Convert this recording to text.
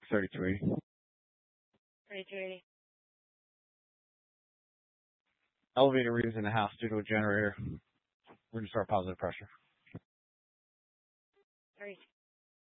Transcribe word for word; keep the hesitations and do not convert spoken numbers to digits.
thirty-two eighty. thirty-two eighty. Elevator readings in the house due to a generator. We're going to start positive pressure. thirty-two.